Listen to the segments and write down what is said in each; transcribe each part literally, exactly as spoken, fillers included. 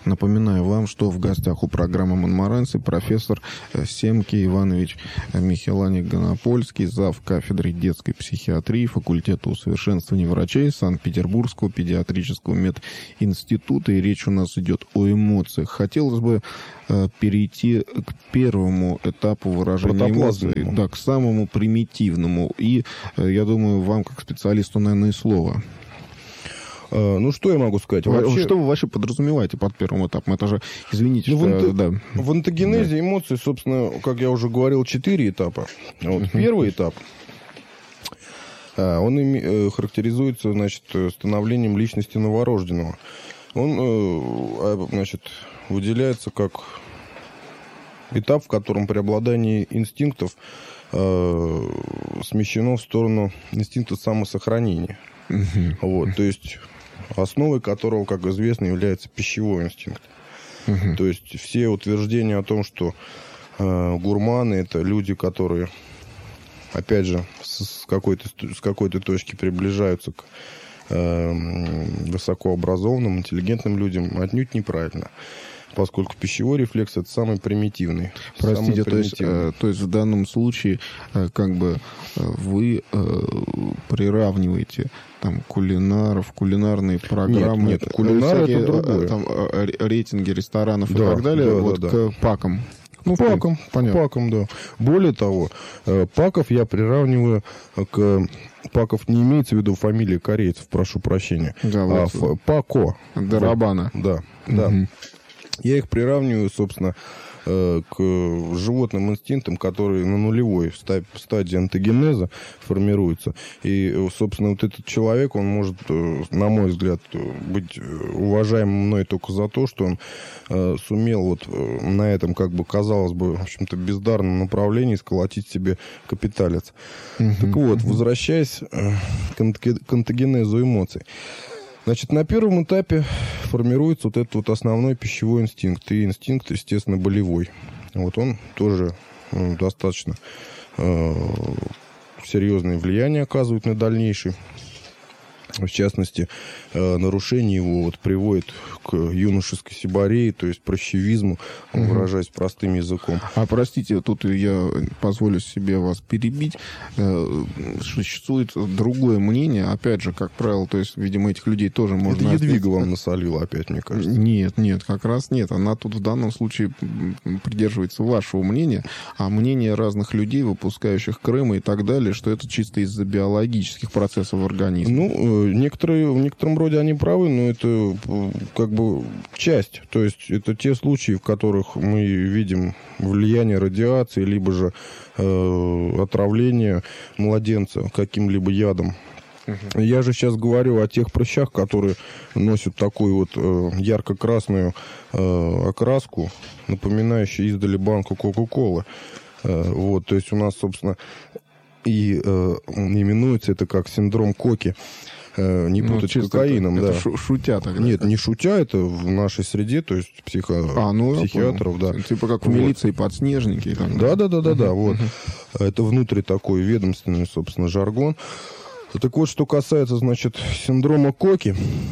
Напоминаю вам, что в гостях у программы «Монморанцы» профессор Семки Иванович Михеланик Гонопольский, зав. Кафедры детской психиатрии факультета усовершенствования врачей Санкт-Петербургского педиатрического мединститута. И речь у нас идет о эмоциях. Хотелось бы э, перейти к первому этапу выражения эмоций, да, к самому примитивному. И э, я думаю, вам, как специалисту, наверное, и слово. Ну, что я могу сказать? Вообще... Что вы вообще подразумеваете под первым этапом? Это же, извините, ну, что... В, онто... да. в онтогенезе да. эмоций, собственно, как я уже говорил, четыре этапа. Вот uh-huh. Первый этап, он ими... характеризуется, значит, становлением личности новорожденного. Он, значит, выделяется как этап, в котором преобладание инстинктов смещено в сторону инстинкта самосохранения. Uh-huh. Вот, то есть... основой которого, как известно, является пищевой инстинкт. Uh-huh. То есть все утверждения о том, что э, гурманы — это люди, которые, опять же, с, с, какой-то, с какой-то точки приближаются к э, высокообразованным, интеллигентным людям, отнюдь неправильно. Поскольку пищевой рефлекс — это самый примитивный. Простите, самый то, есть, э, то есть в данном случае э, как бы э, вы э, приравниваете там кулинаров, кулинарные программы, нет, нет, кулинары всякие, это другое. Там, рейтинги ресторанов да, и так далее, да, вот да, к да. пакам. Ну, пакам, понятно. Пакам, да. Более того, паков я приравниваю к... Паков не имеется в виду фамилия корейцев, прошу прощения. Да, а вот ф... Пако. Дарабана. Да, да. Угу. Я их приравниваю, собственно, к животным инстинктам, которые на нулевой стадии онтогенеза формируются. И, собственно, вот этот человек, он может, на мой взгляд, быть уважаемым мной только за то, что он сумел вот на этом, как бы, казалось бы, в общем-то, бездарном направлении сколотить себе капиталец. Uh-huh, так вот, uh-huh. возвращаясь к онтогенезу эмоций. Значит, на первом этапе формируется вот этот вот основной пищевой инстинкт. И инстинкт, естественно, болевой. Вот он тоже ну, достаточно э, серьезное влияние оказывает на дальнейший. В частности, э, нарушение его вот приводит к юношеской сибарее, то есть прощевизму, угу. выражаясь простым языком. А простите, тут я позволю себе вас перебить. Э, существует другое мнение, опять же, как правило, то есть, видимо, этих людей тоже можно... Это Едвига вам насолила опять, мне кажется. Нет, нет, как раз нет. Она тут в данном случае придерживается вашего мнения, а мнение разных людей, выпускающих Крыма и так далее, что это чисто из-за биологических процессов в организме. Ну, Некоторые, в некотором роде они правы, но это как бы часть. То есть это те случаи, в которых мы видим влияние радиации, либо же э, отравление младенца каким-либо ядом. Uh-huh. Я же сейчас говорю о тех прыщах, которые носят такую вот э, ярко-красную э, окраску, напоминающую издали банку Кока-Колы. Э, вот, то есть у нас, собственно, и э, именуется это как синдром Коки. Не путать ну, с кокаином, это, да. Это шутя тогда. Нет, не шутя, это в нашей среде, то есть психо... а, ну, психиатров, да. Типа как в вот. Милиции подснежники. И так да, да, да, да, да, вот. Это внутри такой ведомственный, собственно, жаргон. Так вот, что касается, значит, синдрома Коки,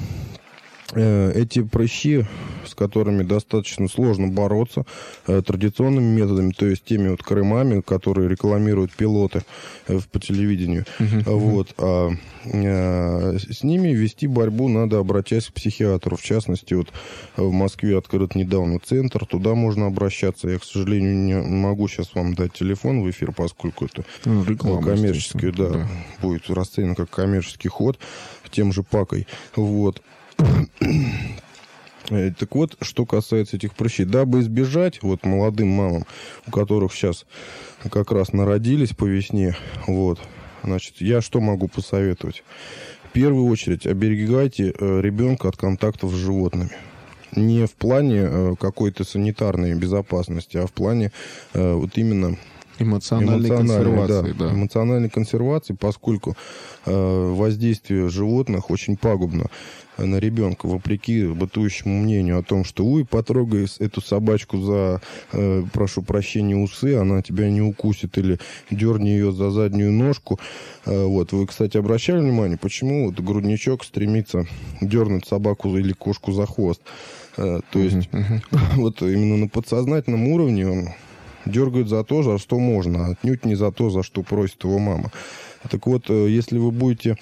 эти прыщи, с которыми достаточно сложно бороться э, традиционными методами, то есть теми вот крымами, которые рекламируют пилоты э, по телевидению. Uh-huh, uh-huh. Вот. А э, с ними вести борьбу надо, обращаясь к психиатру. В частности, вот в Москве открыт недавно центр, туда можно обращаться. Я, к сожалению, не могу сейчас вам дать телефон в эфир, поскольку это ну, реклама, коммерческий, да, да, будет расценен как коммерческий ход тем же пакой. Вот. Так вот, что касается этих прыщей, дабы избежать вот молодым мамам, у которых сейчас как раз народились по весне, вот, значит, я что могу посоветовать? В первую очередь, оберегайте ребенка от контактов с животными. Не в плане какой-то санитарной безопасности, а в плане вот именно... Эмоциональной, эмоциональной консервации, да, да. Эмоциональной консервации, поскольку э, воздействие животных очень пагубно на ребенка, вопреки бытующему мнению о том, что «Ой, потрогай эту собачку за, э, прошу прощения, усы, она тебя не укусит», или «Дерни ее за заднюю ножку». Э, вот. Вы, кстати, обращали внимание, почему вот грудничок стремится дернуть собаку или кошку за хвост? То есть вот именно на подсознательном уровне он дергает за то, за что можно, а отнюдь не за то, за что просит его мама. Так вот, если вы будете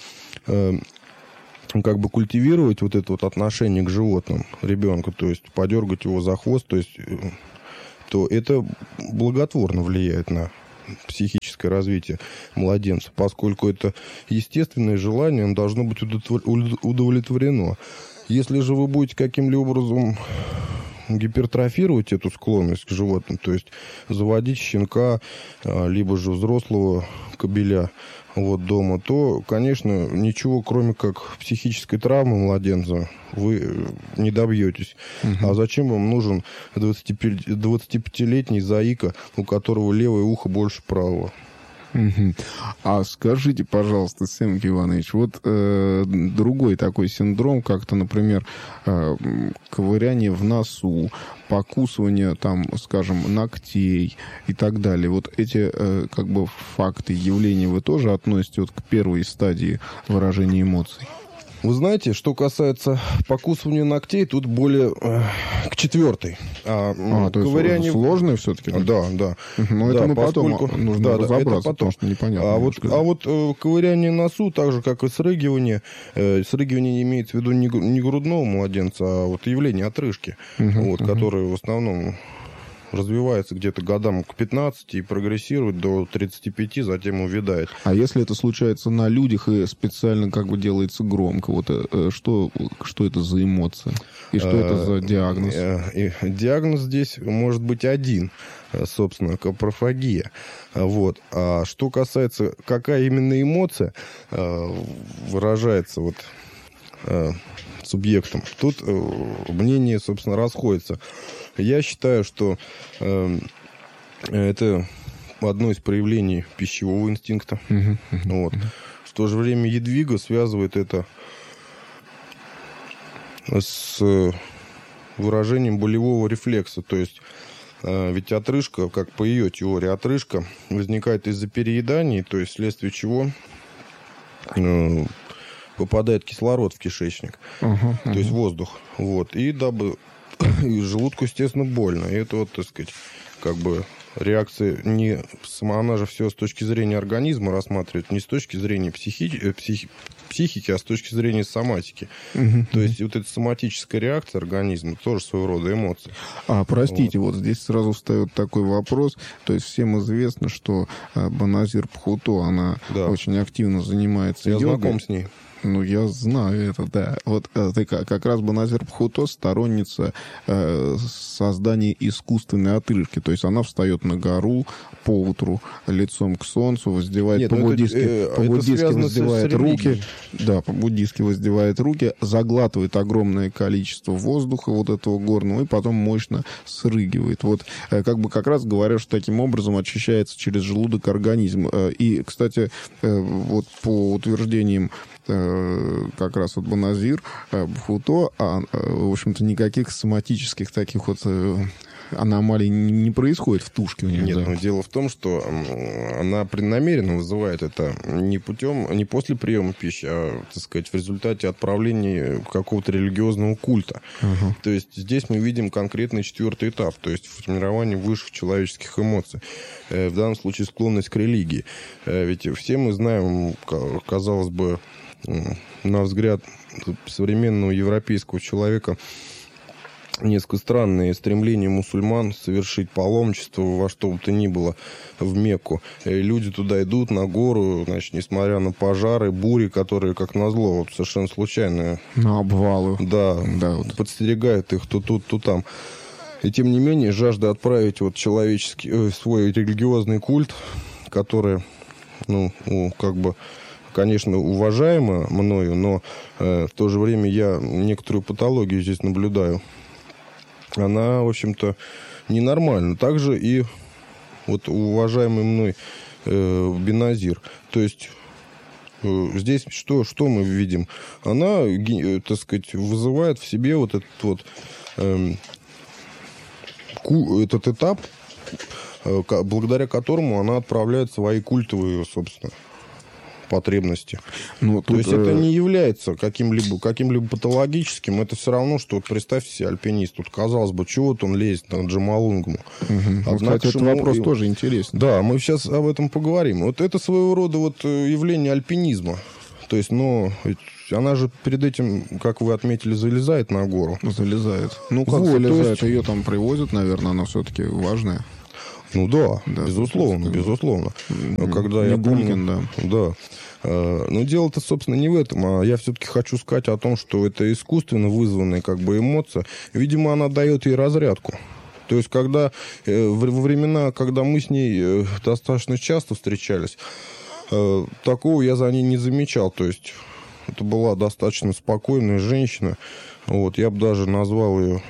как бы культивировать вот это вот отношение к животным ребенка, то есть подергать его за хвост, то есть, то это благотворно влияет на психическое развитие младенца, поскольку это естественное желание, оно должно быть удовлетворено. Если же вы будете каким-либо образом гипертрофировать эту склонность к животным, то есть заводить щенка, либо же взрослого кобеля вот дома, то, конечно, ничего, кроме как психической травмы младенца, вы не добьетесь. Угу. А зачем вам нужен двадцатипятилетний заика, у которого левое ухо больше правого? Угу. А скажите, пожалуйста, Семки Иванович, вот э, другой такой синдром, как-то, например, э, ковыряние в носу, покусывание, там, скажем, ногтей и так далее. Вот эти э, как бы факты, явления вы тоже относите вот к первой стадии выражения эмоций? Вы знаете, что касается покусывания ногтей, тут более э, к четвертой. А, а то ковыряние... есть сложное все-таки? Да, да. Но да, это мы поскольку... потом нужно да, разобраться, потом. Потому что непонятно. А вот, а вот э, ковыряние носу, так же, как и срыгивание, э, срыгивание не имеется в виду не, не грудного младенца, а вот явление отрыжки, uh-huh, вот, uh-huh. которое в основном развивается где-то годам к пятнадцати и прогрессирует до тридцати пяти, затем увядает. А если это случается на людях и специально как бы делается громко, вот что, что это за эмоция? И что это за диагноз? Диагноз здесь может быть один, собственно, капрофагия. Вот. А что касается, какая именно эмоция выражается вот субъектом, тут мнение, собственно, расходится. Я считаю, что э, это одно из проявлений пищевого инстинкта. Uh-huh, uh-huh, вот. uh-huh. В то же время Едвига связывает это с выражением болевого рефлекса. То есть, э, ведь отрыжка, как по ее теории, отрыжка возникает из-за перееданий, то есть вследствие чего э, попадает кислород в кишечник, uh-huh, uh-huh. то есть воздух. Вот. И дабы... И желудку, естественно, больно. И это вот, так сказать, как бы реакция не... Она же все с точки зрения организма рассматривает, не с точки зрения психи... психи... психики, а с точки зрения соматики. Угу. То есть вот эта соматическая реакция организма тоже своего рода эмоции. А, простите, вот, вот здесь сразу встает такой вопрос. То есть всем известно, что Беназир Бхутто, она да. очень активно занимается Я йогой. Я знаком с ней. Ну, я знаю это, да. Вот ты как раз Беназир Бхутто сторонница э, создания искусственной отрыжки. То есть она встает на гору поутру, лицом к солнцу, воздевает, Нет, по-буддийски, это, по-буддийски воздевает руки. Да, по-буддийски воздевает руки, заглатывает огромное количество воздуха вот этого горного и потом мощно срыгивает. Вот э, как бы как раз говорят, что таким образом очищается через желудок организм. Э, и, кстати, э, вот по утверждениям как раз вот Беназир Бхутто, а, в общем-то, никаких соматических таких вот аномалий не происходит в тушке у нее. Нет, да. но дело в том, что она преднамеренно вызывает это не путем, не после приема пищи, а, так сказать, в результате отправления какого-то религиозного культа. Uh-huh. То есть здесь мы видим конкретный четвертый этап, то есть формирование высших человеческих эмоций. В данном случае склонность к религии. Ведь все мы знаем, казалось бы, на взгляд современного европейского человека, несколько странные стремления мусульман совершить паломничество во что бы то ни было в Мекку. И люди туда идут на гору, значит, несмотря на пожары, бури, которые, как назло, вот, совершенно случайно... На обвалы. Да, да вот. Подстерегают их то тут, то там. И тем не менее, жажда отправить вот человеческий, э, свой религиозный культ, который, ну, как бы... конечно, уважаемо мною, но э, в то же время я некоторую патологию здесь наблюдаю. Она, в общем-то, ненормальна. Также и вот уважаемый мной э, Беназир. То есть э, здесь что, что мы видим? Она, э, так сказать, вызывает в себе вот этот вот э, ку, этот этап, э, благодаря которому она отправляет свои культовые, собственно, потребности. Ну, То тут, есть это э... не является каким-либо, каким-либо патологическим, это все равно, что вот представьте себе альпинист, тут казалось бы, чего вот он лезет на Джомолунгму. Угу. Вот, кстати, этот ему... вопрос тоже интересен. Да, мы сейчас об этом поговорим. Вот это своего рода вот явление альпинизма. То есть, ну, она же перед этим, как вы отметили, залезает на гору. Залезает. Ну, как вот, залезает, есть... ее там привозят, наверное, она все-таки важная. Ну да, да безусловно, безусловно. Не, Когда не я Гулькин, помню, да. да. Но дело-то, собственно, не в этом, а я все-таки хочу сказать о том, что это искусственно вызванная как бы эмоция. Видимо, она дает ей разрядку. То есть, когда во времена, когда мы с ней достаточно часто встречались, такого я за ней не замечал. То есть, это была достаточно спокойная женщина. Вот, я бы даже назвал ее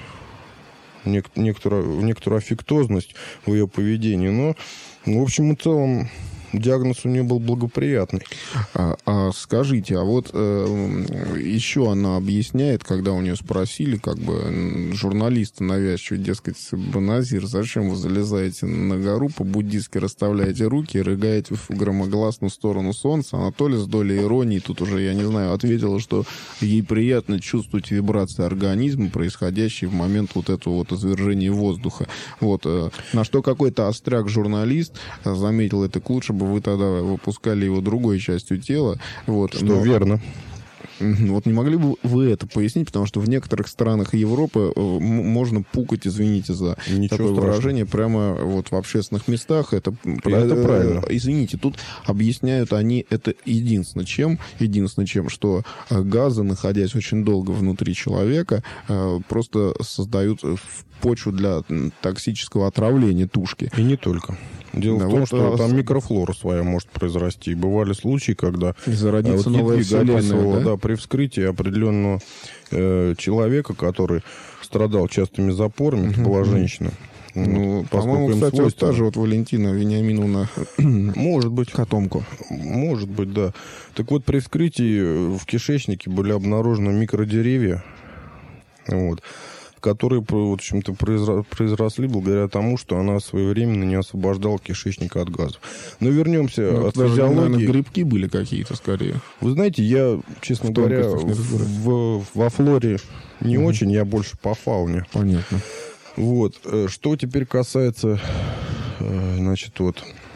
некоторую, некоторую аффектозность в ее поведении. Но, в общем и целом, диагноз у нее был благоприятный. А, а скажите, а вот э, еще она объясняет, когда у нее спросили, как бы, журналисты навязчиво, дескать, Беназир, зачем вы залезаете на гору, по-буддистски расставляете руки и рыгаете в громогласную сторону солнца? Анатолий с долей иронии тут уже, я не знаю, ответила, что ей приятно чувствовать вибрации организма, происходящие в момент вот этого вот извержения воздуха. Вот, э, на что какой-то остряк-журналист заметил, это к лучшему, вы тогда выпускали его другой частью тела. Вот. Что Но... верно. Вот не могли бы вы это пояснить, потому что в некоторых странах Европы можно пукать, извините за Ничего такое страшного. выражение, прямо вот в общественных местах. Это, это правильно. Извините, тут объясняют они это единственное чем, единственное чем, что газы, находясь очень долго внутри человека, просто создают почву для токсического отравления тушки. И не только. Дело да, в том, вот что а... там микрофлора своя может произрасти. И бывали случаи, когда зародится вот новая вселенная, да? Да, при вскрытии определенного э, человека, который страдал частыми запорами, uh-huh. это была женщина. Ну, вот, по-моему, кстати, вот та же вот Валентина Вениаминовна может быть. Котомко. Может быть, да. Так вот, при вскрытии в кишечнике были обнаружены микродеревья, вот, которые, в общем-то, произросли благодаря тому, что она своевременно не освобождала кишечник от газов. Но вернемся ну, от даже, физиологии. Наверное, грибки были какие-то, скорее. Вы знаете, я, честно в говоря, в, во флоре не угу. очень, я больше по фауне. Понятно. Вот. Что теперь касается, значит, вот...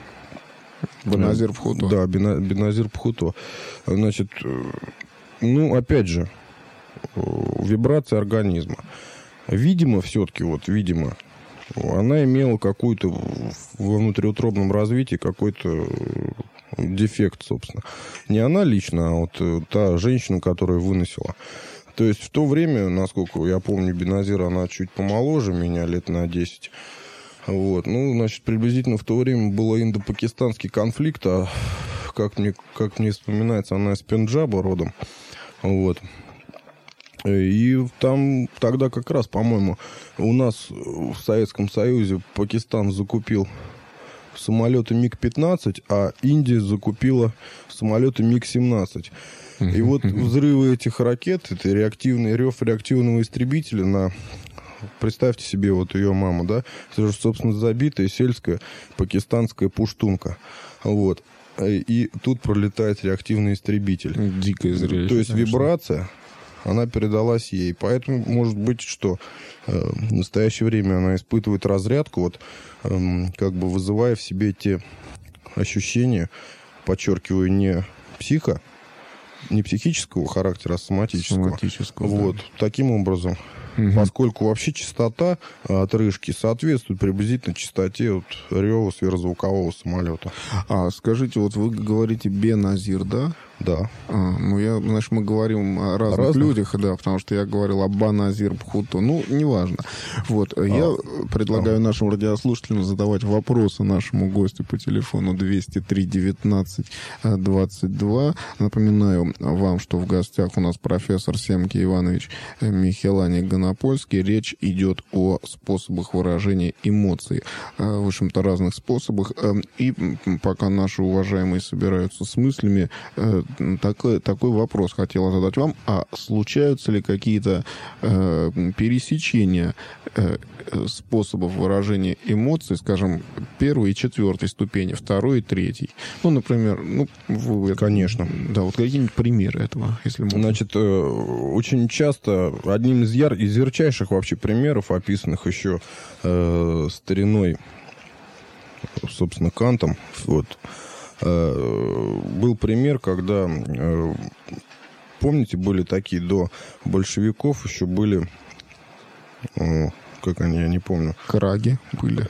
Беназир Бхутто. Да, Беназир Бхутто. Значит, ну, опять же, вибрация организма. Видимо, все-таки, вот, видимо, она имела какую-то во внутриутробном развитии какой-то дефект, собственно. Не она лично, а вот та женщина, которая выносила. То есть в то время, насколько я помню, Беназир, она чуть помоложе меня, лет на десять. Вот. Ну, значит, приблизительно в то время был индо-пакистанский конфликт, а как мне, как мне вспоминается, она из Пенджаба родом. Вот. И там тогда как раз, по-моему, у нас в Советском Союзе Пакистан закупил самолеты миг пятнадцать, а Индия закупила самолеты миг семнадцать. И вот взрывы этих ракет, это реактивный рев реактивного истребителя на... Представьте себе, вот ее мама, да? Это же, собственно, забитая сельская пакистанская пуштунка. Вот. И тут пролетает реактивный истребитель. Дикое зрелище. То есть конечно. Вибрация... она передалась ей. Поэтому может быть, что э, в настоящее время она испытывает разрядку, вот, э, как бы вызывая в себе те ощущения, подчеркиваю, не психо, не психического характера, а соматического. Соматического, вот, да. Таким образом. Угу. Поскольку вообще частота отрыжки соответствует приблизительно частоте вот, рева сверхзвукового самолета. А скажите, вот вы говорите Беназир, да? Да. А, ну, я, значит, мы говорим о разных, разных людях, да, потому что я говорил о Беназир Бхутто. Ну, неважно. Вот, а, я предлагаю а. нашим радиослушателям задавать вопросы нашему гостю по телефону двести три девятнадцать двадцать два. Напоминаю вам, что в гостях у нас профессор Семки Иванович Михеланик Ганаполский, Гонопольский. Речь идет о способах выражения эмоций, в общем-то, разных способах. И пока наши уважаемые собираются с мыслями, такой, такой вопрос хотела задать вам. А случаются ли какие-то пересечения способов выражения эмоций, скажем, первой и четвертой ступени, второй и третьей? Ну, например, ну, вы... Конечно. Да, вот какие-нибудь примеры этого, если можно. Значит, очень часто одним из, яр... из ярчайших вообще примеров, описанных еще э, стариной, собственно, Кантом, вот, э, был пример, когда, э, помните, были такие до большевиков, еще были, э, как они, я не помню. Краги были.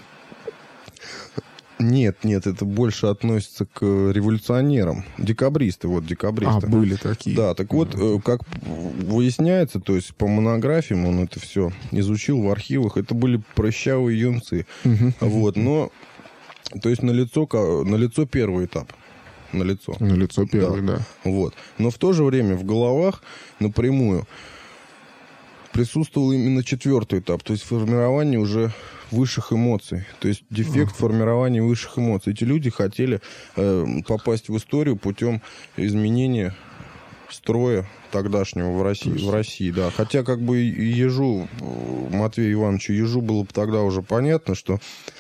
Нет, нет, это больше относится к революционерам. Декабристы, вот, декабристы. А, были такие. Да, так вот, mm-hmm. как выясняется, то есть по монографиям он это все изучил в архивах, это были прыщавые юнцы. Mm-hmm. Вот, но, то есть налицо, налицо первый этап. Налицо. Налицо первый, да. да. Вот. Но в то же время в головах напрямую присутствовал именно четвертый этап, то есть формирование уже высших эмоций, то есть дефект uh-huh. формирования высших эмоций. Эти люди хотели э, попасть в историю путем изменения строя тогдашнего в России, в России, да. Хотя как бы Ежу, Матвею Ивановичу Ежу было бы тогда уже понятно, что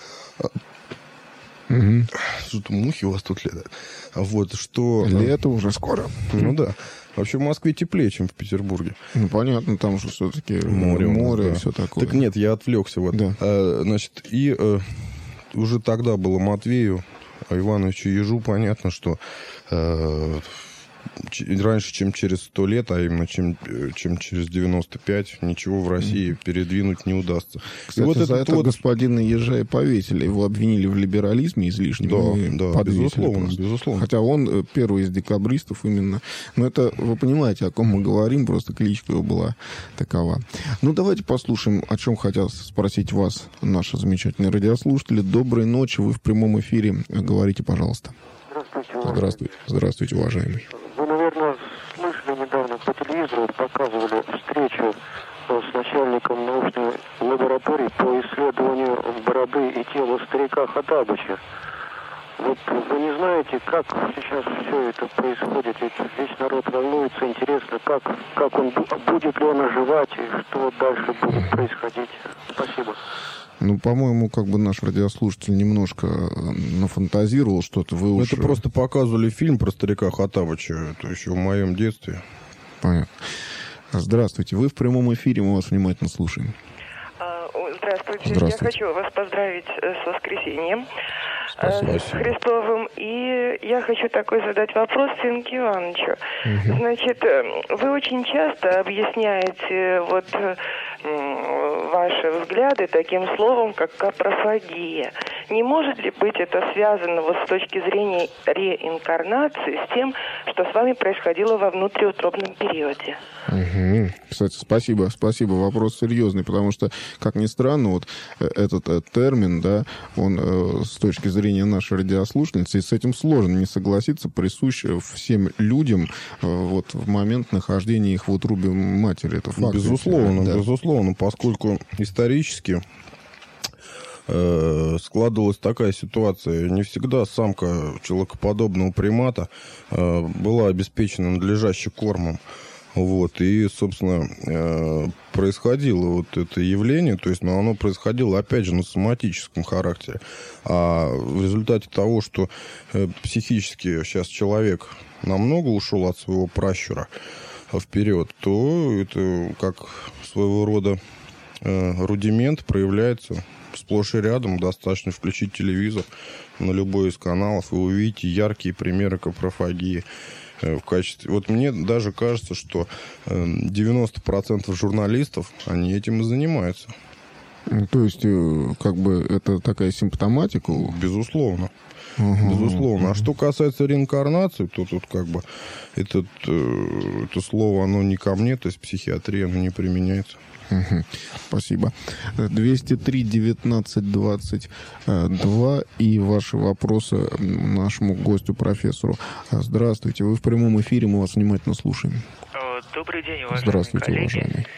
uh-huh. что-то мухи у вас тут летают. Вот, что... Лето уже скоро. Ну да. Вообще в Москве теплее, чем в Петербурге. Ну, понятно, там же все-таки море, море да. и все такое. Так нет, я отвлекся. Вот. Да. А, значит, и а, уже тогда было Матвею Ивановичу Ежу понятно, что а, ч- раньше, чем через сто лет, а именно чем, чем через девяносто пять, ничего в России mm. передвинуть не удастся. Кстати, и вот за это вот... господина Ежа и повесили. Его обвинили в либерализме излишнем. Да, да, безусловно, безусловно. Хотя он первый из декабристов именно. Но это, вы понимаете, о ком мы говорим, просто кличка его была такова. Ну, давайте послушаем, о чем хотят спросить вас наши замечательные радиослушатели. Доброй ночи, вы в прямом эфире. Говорите, пожалуйста. Здравствуйте, Здравствуйте, Здравствуйте, уважаемый. Вы, наверное, слышали недавно по телевизору, показывали встречу с начальником научной лаборатории по исследованию бороды и тела старика Хоттабыча. Вот вы не знаете, как сейчас все это происходит, ведь весь народ волнуется, интересно, как, как он, будет ли он оживать, и что дальше будет происходить. Спасибо. Ну, по-моему, как бы наш радиослушатель немножко нафантазировал что-то. Вы уж... Это просто показывали фильм про старика Хоттабыча. Это еще в моем детстве. Понятно. Здравствуйте. Вы в прямом эфире, мы вас внимательно слушаем. Здравствуйте. Здравствуйте. Я хочу вас поздравить с воскресеньем. Спасибо. С Христовым. И я хочу такой задать вопрос Сенке Ивановичу. Угу. Значит, вы очень часто объясняете вот ваши взгляды таким словом, как капрофагия. Не может ли быть это связано вот с точки зрения реинкарнации с тем, что с вами происходило во внутриутробном периоде? Угу. Кстати, спасибо, спасибо. Вопрос серьезный, потому что, как ни странно, вот этот, этот термин, да, он э, с точки зрения нашей радиослушательницы, и с этим сложно не согласиться, присущ всем людям э, вот в момент нахождения их в утробе матери. Это факт. Безусловно, да. безусловно, поскольку исторически э, складывалась такая ситуация. Не всегда самка человекоподобного примата э, была обеспечена надлежащим кормом. Вот, и, собственно, э, происходило вот это явление, то есть, ну, оно происходило, опять же, на соматическом характере. А в результате того, что э, психически сейчас человек намного ушел от своего пращура вперед, то это как своего рода э, рудимент проявляется сплошь и рядом. Достаточно включить телевизор на любой из каналов, и вы увидите яркие примеры капрофагии в качестве... Вот мне даже кажется, что девяносто процентов журналистов, они этим и занимаются. То есть, как бы, это такая симптоматика? Безусловно. Угу. Безусловно. А что касается реинкарнации, то тут как бы этот, это слово, оно не ко мне, то есть психиатрия, оно не применяется. Угу. Спасибо. двести три девятнадцать двадцать два и ваши вопросы нашему гостю, профессору. Здравствуйте, вы в прямом эфире, мы вас внимательно слушаем. Добрый день, уважаемые Здравствуйте, коллеги. уважаемый.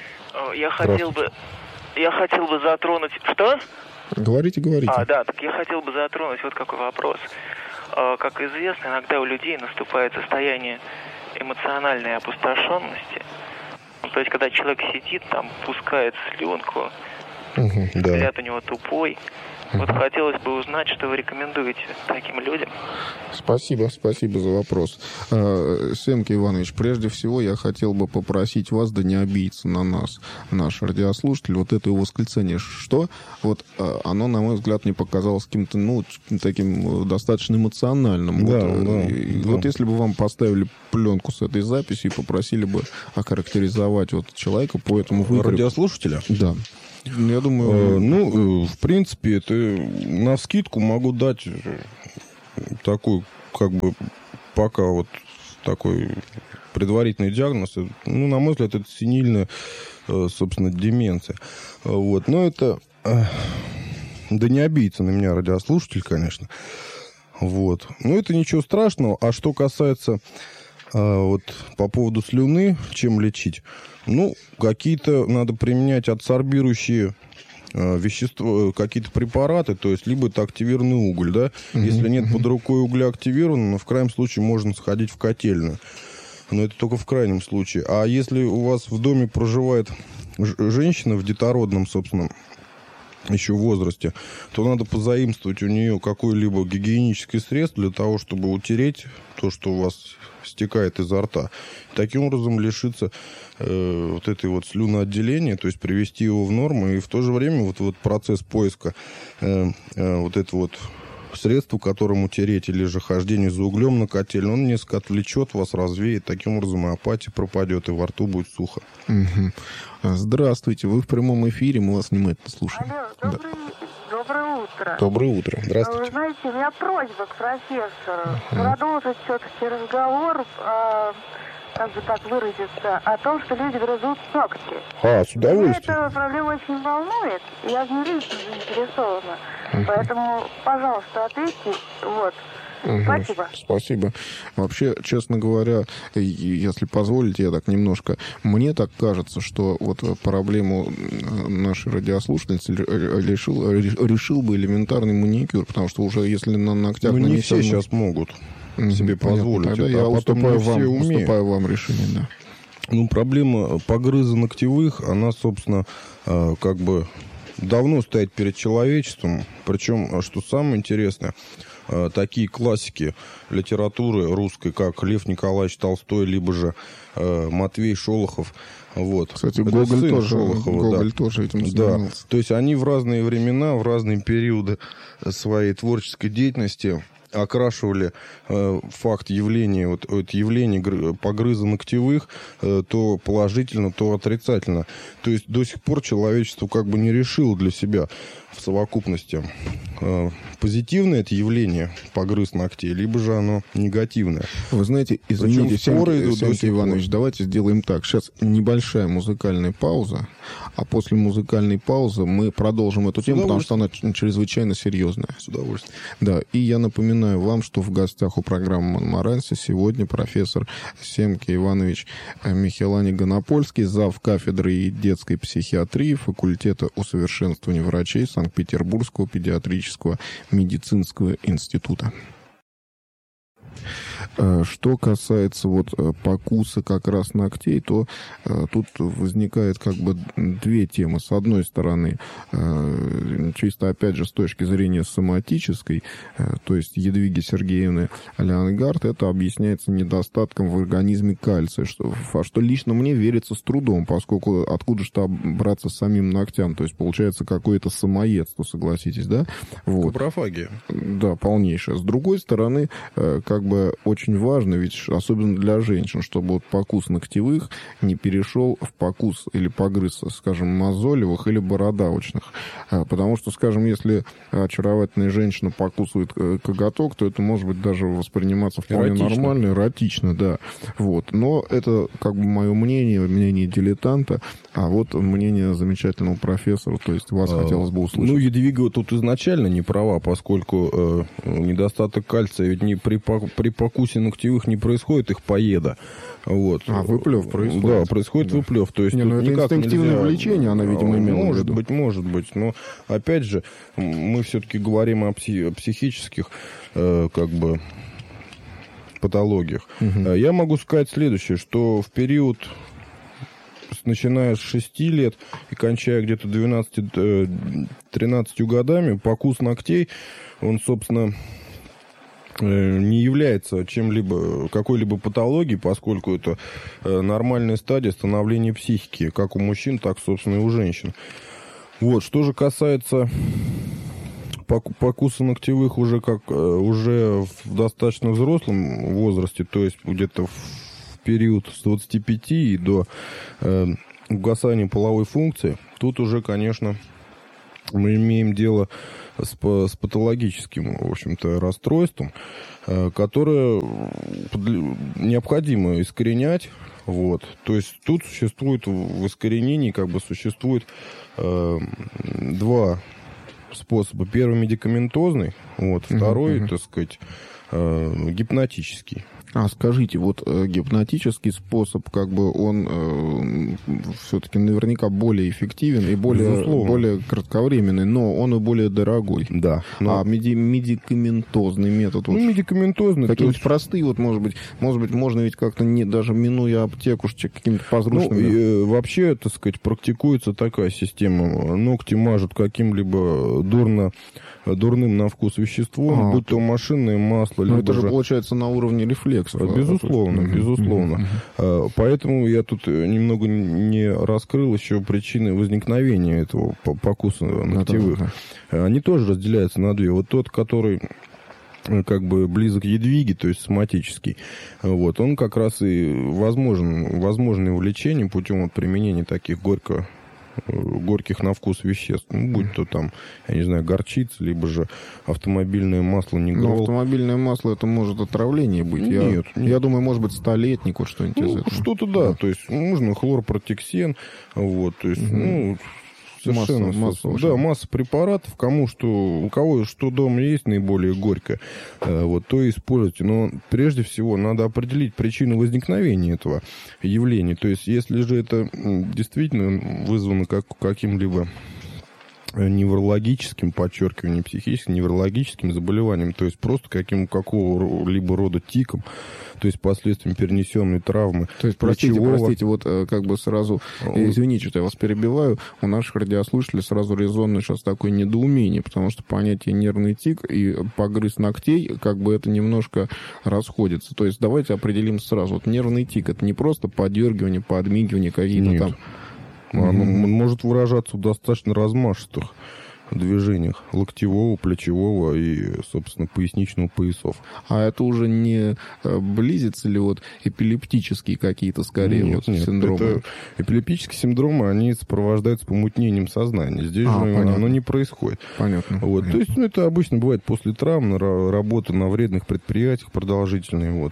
я хотел бы, я хотел бы затронуть... Что? Говорите, говорите. А, да, так я хотел бы затронуть вот какой вопрос. Как известно, иногда у людей наступает состояние эмоциональной опустошенности. То есть, когда человек сидит, там, пускает слюнку, угу, взгляд да. у него тупой. Вот хотелось бы узнать, что вы рекомендуете таким людям. Спасибо, спасибо за вопрос. Семки Иванович, прежде всего я хотел бы попросить вас, да не обидеться на нас, наш радиослушатель, вот это восклицание, что вот оно, на мой взгляд, мне показалось каким-то, ну, таким достаточно эмоциональным. Да, вот, да, и, да. вот если бы вам поставили пленку с этой записью и попросили бы охарактеризовать вот человека по этому выкрику. Радиослушателя? Да. Я думаю... Э, ну, в принципе, это навскидку могу дать такой, как бы, пока вот такой предварительный диагноз. Ну, на мой взгляд, это сенильная, собственно, деменция. Вот. Но это... Да не обидится на меня радиослушатель, конечно. Вот. Но это ничего страшного. А что касается... Вот по поводу слюны, чем лечить? Ну, какие-то надо применять адсорбирующие э, вещества, какие-то препараты, то есть либо это активированный уголь, да? Mm-hmm. Если нет под рукой угля активированного, но в крайнем случае можно сходить в котельную. Но это только в крайнем случае. А если у вас в доме проживает ж- женщина в детородном, собственно, еще в возрасте, то надо позаимствовать у нее какое-либо гигиеническое средство для того, чтобы утереть то, что у вас стекает изо рта. Таким образом лишиться э, вот этой вот слюноотделения, то есть привести его в норму, и в то же время вот, вот процесс поиска э, э, вот этого вот средства, которым утереть, или же хождение за углем на котельную, он несколько отвлечет вас, развеет, таким образом и апатия пропадет, и во рту будет сухо. Угу. Здравствуйте, вы в прямом эфире, мы вас внимательно слушаем. Алло, добрый, да. Доброе утро. Доброе утро. Здравствуйте. Вы знаете, у меня просьба к профессору uh-huh. продолжить все-таки разговор, э, как бы так выразиться, о том, что люди грызут ногти. А, с удовольствием. Меня эта проблема очень волнует, я в ней лично заинтересована. Uh-huh. Поэтому, пожалуйста, ответьте. Вот. Угу. Спасибо. Спасибо. Вообще, честно говоря, если позволите, я так немножко... Мне так кажется, что вот проблему нашей радиослушательницы решил, решил бы элементарный маникюр, потому что уже если на ногтях... Ну, не все мы... сейчас могут угу, себе позволить. Тогда это, я а уступаю вам, уступаю вам решение, да. Ну, проблема погрыза ногтевых, она, собственно, как бы давно стоит перед человечеством. Причем, что самое интересное... Такие классики литературы русской, как Лев Николаевич Толстой, либо же э, Матвей Шолохов. Вот. Кстати, это Гоголь, тоже, Шолохова, Гоголь да. тоже этим занимался. Да. То есть они в разные времена, в разные периоды своей творческой деятельности окрашивали э, факт явления, вот, вот явление погрыза ногтевых э, то положительно, то отрицательно. То есть до сих пор человечество как бы не решило для себя в совокупности э, позитивное это явление погрыз ногтей, либо же оно негативное. Вы знаете, извините, Семки Иванович, давайте сделаем так. Сейчас небольшая музыкальная пауза, а после музыкальной паузы мы продолжим эту тему, потому что она чрезвычайно серьезная. С удовольствием. Да, и я напоминаю вам, что в гостях у программы «Монмаранси» сегодня профессор Семки Иванович Михелани-Гонопольский, зав. Кафедры детской психиатрии факультета усовершенствования врачей Санкт-Петербургского педиатрического медицинского института. Что касается вот покуса как раз ногтей, то э, тут возникает как бы две темы. С одной стороны, э, чисто опять же с точки зрения соматической, э, то есть Едвиги Сергеевны Леонгард, это объясняется недостатком в организме кальция, что, а что лично мне верится с трудом, поскольку откуда же браться самим ногтям, то есть получается какое-то самоедство, согласитесь, да? Вот. Капрофагия. Да, полнейшая. С другой стороны, э, как бы очень важно, ведь особенно для женщин, чтобы вот покус ногтевых не перешел в покус или погрыз, скажем, мозолевых или бородавочных. Потому что, скажем, если очаровательная женщина покусывает коготок, то это может быть даже восприниматься вполне эротично. Нормально, эротично, да. Вот. Но это как бы мое мнение, мнение дилетанта, а вот мнение замечательного профессора, то есть вас а, хотелось бы услышать. Ну, Едвига тут изначально не права, поскольку э, недостаток кальция ведь не при, при покусе покусе ногтевых не происходит их поеда. Вот. А, выплев происходит. Да, происходит да. выплев. То есть не, ну это инстинктивное нельзя... влечение, она, видимо, имела Может в виду. быть, может быть. Но, опять же, мы все-таки говорим о, пси- о психических, э, как бы, патологиях. Угу. Я могу сказать следующее, что в период, начиная с шести лет и кончая где-то двенадцати-тринадцатью годами, покус ногтей, он, собственно... не является чем-либо, какой-либо патологией, поскольку это нормальная стадия становления психики, как у мужчин, так, собственно, и у женщин. Вот, что же касается покуса ногтевых уже, как, уже в достаточно взрослом возрасте, то есть где-то в период с двадцати пяти до э, угасания половой функции, тут уже, конечно, мы имеем дело с, с патологическим, в общем-то, расстройством, э, которое необходимо искоренять. Вот. То есть тут существует, в искоренении как бы существует э, два способа. Первый медикаментозный, вот, второй, uh-huh. так сказать, э, гипнотический. А скажите, вот э, гипнотический способ, как бы он э, все-таки наверняка более эффективен и более, более кратковременный, но он и более дорогой. Да. Но... А меди- медикаментозный метод? Ну, вот, медикаментозный. Какие-нибудь есть... простые, вот, может быть, может быть, можно ведь как-то, не, даже минуя аптеку, какими-то подручными... Ну, э, вообще, так сказать, практикуется такая система. Ногти мажут каким-либо дурно... дурным на вкус веществом, а, будь то машинное масло, либо... Но это же, же получается, на уровне рефлексов. Безусловно, uh-huh. безусловно. Uh-huh. Поэтому я тут немного не раскрыл еще причины возникновения этого покуса ногтевых. Uh-huh. Они тоже разделяются на две. Вот тот, который как бы близок к ядвиге, то есть соматический, вот, он как раз и возможен, возможно его лечение путем вот применения таких горько горьких на вкус веществ, ну, будь то там, я не знаю, горчица, либо же автомобильное масло Негрол. Но автомобильное масло, это может отравление быть. Нет, я, нет. я думаю, может быть, столетник, вот что-нибудь ну, из этого. Что-то да, да, то есть нужно хлорпротексен, вот, то есть, угу. ну... Совершенно, масса, масса, да, масса препаратов, кому что, у кого что дома есть наиболее горькое, вот, то и используйте. Но прежде всего надо определить причину возникновения этого явления. То есть, если же это действительно вызвано как, каким-либо неврологическим, подчеркиваю, не психическим, неврологическим заболеванием, то есть просто каким, какого-либо рода тиком, то есть последствием перенесенной травмы. То есть, простите, плечевого... простите, вот как бы сразу, извините, что я вас перебиваю, у наших радиослушателей сразу резонно сейчас такое недоумение, потому что понятие нервный тик и погрыз ногтей, как бы это немножко расходится. То есть давайте определим сразу, вот нервный тик, это не просто подергивание, подмигивание, какие-то Нет. там... Оно mm-hmm. может выражаться в достаточно размашистых движениях локтевого, плечевого и, собственно, поясничного поясов. А это уже не близится ли вот эпилептические какие-то, скорее, нет, вот нет, синдромы? Это, эпилептические синдромы, они сопровождаются помутнением сознания. Здесь а, же понятно. Оно не происходит. Понятно. Вот. понятно. То есть, ну, это обычно бывает после травм, работы на вредных предприятиях продолжительные. Вот.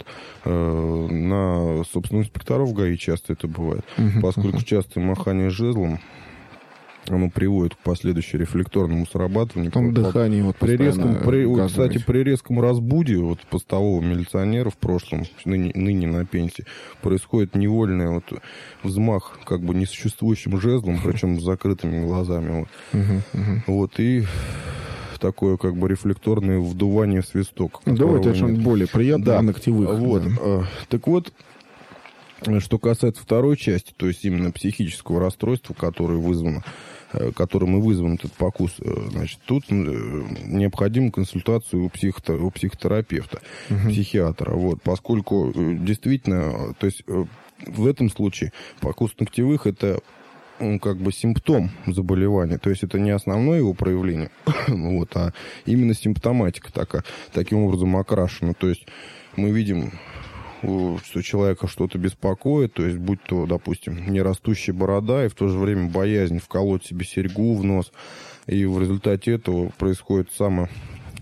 На, собственно, инспекторов ГАИ часто это бывает, uh-huh, поскольку uh-huh. частое махание жезлом, оно приводит к последующему рефлекторному срабатыванию. Там по, дыхание вот при резком, при, вот, кстати, при резком разбуде вот, постового милиционера в прошлом, ныне, ныне на пенсии, происходит невольный вот, взмах как бы несуществующим жезлом, причем с закрытыми глазами. Вот, uh-huh, uh-huh. вот и такое как бы рефлекторное вдувание в свисток. Давайте что-нибудь более приятное, да. ногтевых. Вот. Да. Так вот, что касается второй части, то есть именно психического расстройства, которое вызвано, которым и вызван этот покус, значит, тут необходима консультация у, психо- у психотерапевта, uh-huh. психиатра, вот, поскольку действительно, то есть в этом случае покус ногтевых это как бы симптом заболевания, то есть это не основное его проявление, вот, а именно симптоматика такая, таким образом окрашена, то есть мы видим, что человека что-то беспокоит, то есть будь то, допустим, нерастущая борода и в то же время боязнь вколоть себе серьгу в нос, и в результате этого происходит само,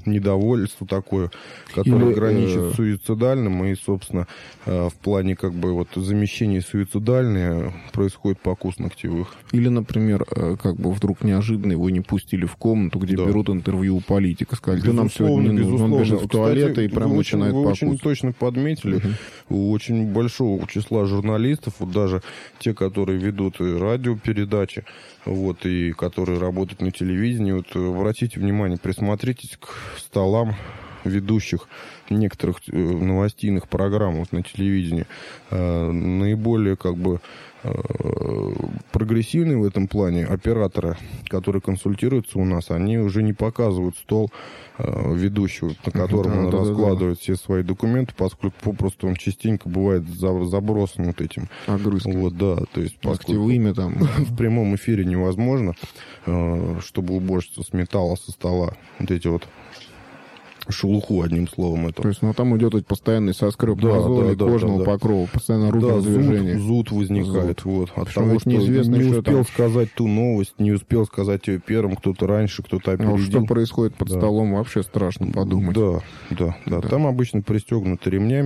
недовольство такое, которое Или, граничит э... с суицидальным, и, собственно, в плане как бы вот замещения суицидальное происходит покус ногтевых. Или, например, как бы вдруг неожиданно его не пустили в комнату, где да. берут интервью у политика, сказали, ты нам сегодня не нужен, он бежит в туалет и прям очень, начинает вы покус. Вы очень точно подметили, uh-huh. у очень большого числа журналистов, вот даже те, которые ведут радиопередачи, вот, и которые работают на телевидении, вот, обратите внимание, присмотритесь к столам ведущих некоторых новостейных программ вот, на телевидении. Э, наиболее как бы э, прогрессивные в этом плане операторы, которые консультируются у нас, они уже не показывают стол э, ведущего, на котором да, он да, раскладывает да, да. все свои документы, поскольку попросту он частенько бывает забросан вот этим. Огрызками. Вот, да, то есть ногтевыми там. В прямом эфире невозможно, э, чтобы уборщица сметала со стола вот эти вот шелуху, одним словом. Это. То есть, ну, там идет вот постоянный соскреб да, мозоли, да, кожного да, да. покрова, постоянно руки да, в движении. Зуд, зуд возникает. Зуд. Вот, от того, что неизвестно, не что успел там... сказать ту новость, не успел сказать ее первым, кто-то раньше, кто-то опередил. А что происходит под да. столом, вообще страшно подумать. Да, да, да, да. Там обычно пристегнуты ремнями.